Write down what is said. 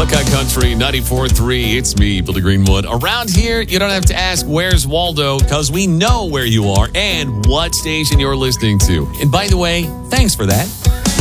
Hillcut Country 94.3. It's me, Billy Greenwood. Around here, you don't have to ask where's Waldo because we know where you are and what station you're listening to. And by the way, thanks for that.